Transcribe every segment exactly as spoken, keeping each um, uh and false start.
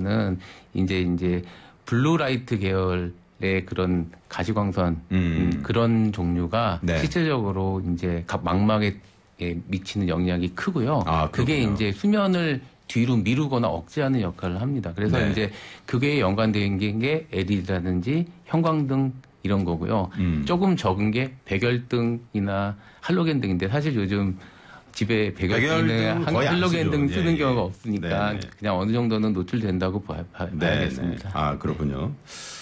보면은 이제 이제 블루라이트 계열의 그런 가시광선 음. 음, 그런 종류가 네. 실제적으로 이제 망막에 미치는 영향이 크고요. 아, 그게 이제 수면을 뒤로 미루거나 억제하는 역할을 합니다. 그래서 네. 이제 그게 연관된 게 엘이디라든지 형광등 이런 거고요. 음. 조금 적은 게 백열등이나 할로겐 등인데 사실 요즘 집에 백열등이나 할로겐 등 쓰는 예, 경우가 예. 없으니까 네, 네. 그냥 어느 정도는 노출된다고 봐, 봐, 네, 봐야겠습니다. 네. 아 그렇군요.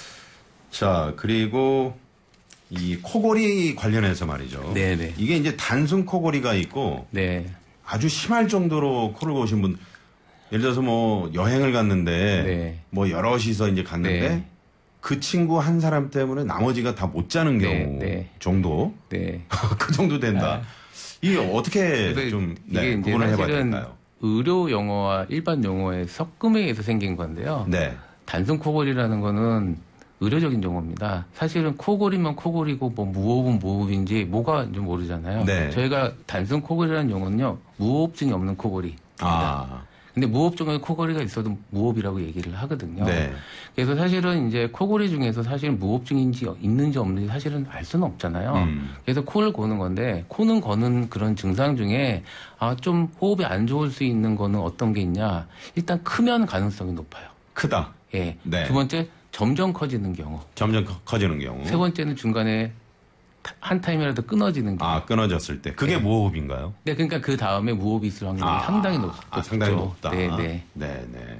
자 그리고 이 코골이 관련해서 말이죠. 네, 네. 이게 이제 단순 코골이가 있고 네. 아주 심할 정도로 코를 고신 분 예를 들어서 뭐 여행을 갔는데 네. 뭐 여럿이서 이제 갔는데 네. 그 친구 한 사람 때문에 나머지가 다 못 자는 경우 네, 네. 정도 네. 그 정도 된다. 아. 이게 어떻게 좀 네, 이게 구분을 해봐야 될까요? 의료 용어와 일반 용어의 섞음에 의해서 생긴 건데요. 네. 단순 코골이라는 거는 의료적인 용어입니다. 사실은 코골이면 코골이고 뭐 무호흡은 무호흡인지 뭐가 좀 모르잖아요. 네. 저희가 단순 코골이라는 용어는요. 무호흡증이 없는 코골이입니다. 아. 근데 무호흡증에 코골이가 있어도 무호흡이라고 얘기를 하거든요. 네. 그래서 사실은 이제 코골이 중에서 사실은 무호흡증인지 있는지 없는지 사실은 알 수는 없잖아요. 음. 그래서 코를 고는 건데 코는 거는 그런 증상 중에 아, 좀 호흡이 안 좋을 수 있는 거는 어떤 게 있냐. 일단 크면 가능성이 높아요. 크다. 예. 네. 두 번째 점점 커지는 경우. 점점 커지는 경우. 세 번째는 중간에 한 타임이라도 끊어지는 경우. 아, 끊어졌을 때. 그게 네. 무호흡인가요? 네, 그러니까 그 다음에 무호흡이 있을 확률이 아, 상당히 높죠. 아, 상당히 높다. 네, 네. 네, 네.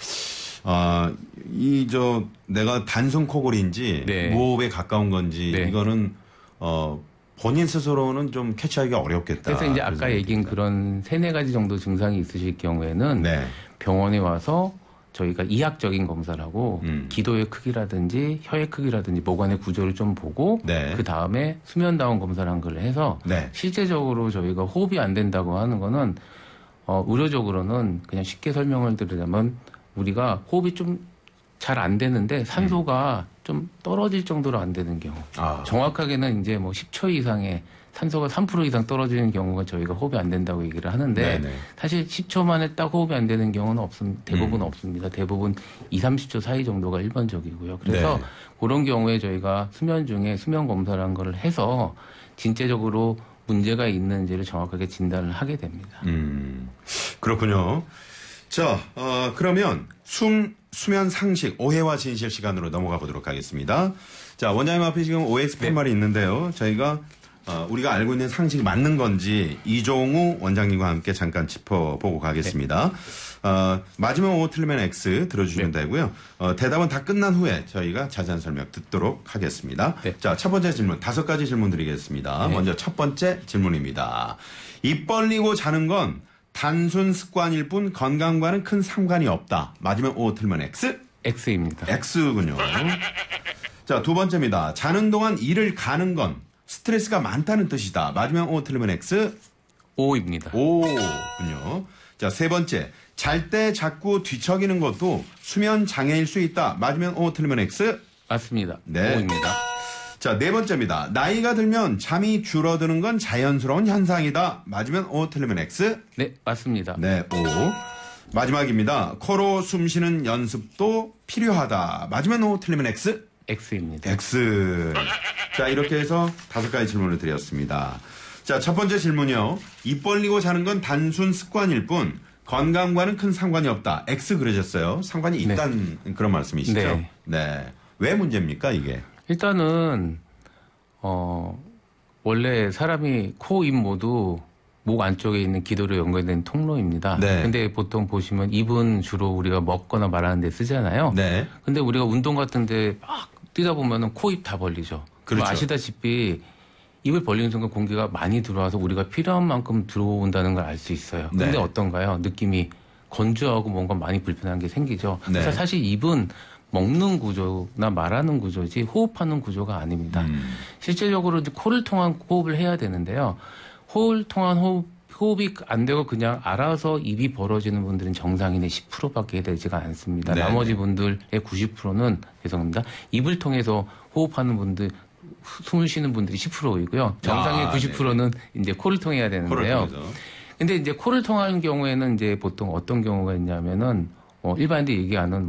아, 이, 저, 내가 단순 코골이인지 네. 무호흡에 가까운 건지 네. 이거는, 어, 본인 스스로는 좀 캐치하기가 어렵겠다. 그래서 이제 아까 얘기한 그런 세네 가지 정도 증상이 있으실 경우에는 네. 병원에 와서 저희가 이학적인 검사를 하고 음. 기도의 크기라든지 혀의 크기라든지 모관의 구조를 좀 보고 네. 그 다음에 수면다운 검사를 한 걸 해서 네. 실제적으로 저희가 호흡이 안 된다고 하는 거는 어, 의료적으로는 그냥 쉽게 설명을 드리자면 우리가 호흡이 좀 잘 안 되는데 산소가 음. 좀 떨어질 정도로 안 되는 경우 아. 정확하게는 이제 뭐 십 초 이상의 산소가 삼 퍼센트 이상 떨어지는 경우가 저희가 호흡이 안 된다고 얘기를 하는데 네네. 사실 십 초 만에 딱 호흡이 안 되는 경우는 없습니다. 대부분 음. 없습니다. 대부분 이, 삼십 초 사이 정도가 일반적이고요. 그래서 네. 그런 경우에 저희가 수면 중에 수면 검사라는 걸 해서 진짜적으로 문제가 있는지를 정확하게 진단을 하게 됩니다. 음, 그렇군요. 자, 어, 그러면 숨, 수면 상식, 오해와 진실 시간으로 넘어가 보도록 하겠습니다. 자, 원장님 앞에 지금 오엑스 팻말이 네. 있는데요. 저희가 어, 우리가 알고 있는 상식이 맞는 건지 이종우 원장님과 함께 잠깐 짚어보고 가겠습니다. 네. 어, 맞으면 O, 틀리면 X 들어주시면 네. 되고요. 어, 대답은 다 끝난 후에 저희가 자세한 설명 듣도록 하겠습니다. 네. 자, 첫 번째 질문, 다섯 가지 질문 드리겠습니다. 네. 먼저 첫 번째 질문입니다. 입 벌리고 자는 건 단순 습관일 뿐 건강과는 큰 상관이 없다. 맞으면 O, 틀리면 X? X입니다. X군요. 자, 두 번째입니다. 자는 동안 이를 가는 건 스트레스가 많다는 뜻이다. 맞으면 O, 틀리면 X? O입니다. O군요. 자, 세 번째. 잘 때 자꾸 뒤척이는 것도 수면 장애일 수 있다. 맞으면 O, 틀리면 X? 맞습니다. 네. O입니다. 자, 네 번째입니다. 나이가 들면 잠이 줄어드는 건 자연스러운 현상이다. 맞으면 O, 틀리면 X? 네, 맞습니다. 네, O. 마지막입니다. 코로 숨 쉬는 연습도 필요하다. 맞으면 O, 틀리면 X? X입니다. X. 자, 이렇게 해서 다섯 가지 질문을 드렸습니다. 자, 첫 번째 질문이요. 입 벌리고 자는 건 단순 습관일 뿐 건강과는 큰 상관이 없다. X 그러셨어요. 상관이 있다는 네. 그런 말씀이시죠? 네. 네. 왜 문제입니까, 이게? 일단은, 어, 원래 사람이 코, 입 모두 목 안쪽에 있는 기도로 연결된 통로입니다. 네. 근데 보통 보시면 입은 주로 우리가 먹거나 말하는 데 쓰잖아요. 네. 근데 우리가 운동 같은 데 막 뛰다 보면은 코, 입 다 벌리죠. 그렇죠. 아시다시피 입을 벌리는 순간 공기가 많이 들어와서 우리가 필요한 만큼 들어온다는 걸 알 수 있어요. 근데 네. 어떤가요? 느낌이 건조하고 뭔가 많이 불편한 게 생기죠. 네. 그래서 사실 입은 먹는 구조나 말하는 구조지 호흡하는 구조가 아닙니다. 음. 실제적으로 코를 통한 호흡을 해야 되는데요. 호흡을 통한 호흡, 호흡이 안 되고 그냥 알아서 입이 벌어지는 분들은 정상인의 십 퍼센트밖에 되지가 않습니다. 네네. 나머지 분들의 구십 퍼센트는 죄송합니다. 입을 통해서 호흡하는 분들, 숨을 쉬는 분들이 십 퍼센트이고요. 정상의 아, 구십 퍼센트는 네네. 이제 코를 통해야 되는데요. 근데 이제 코를 통하는 경우에는 이제 보통 어떤 경우가 있냐면은 어, 일반인들이 얘기하는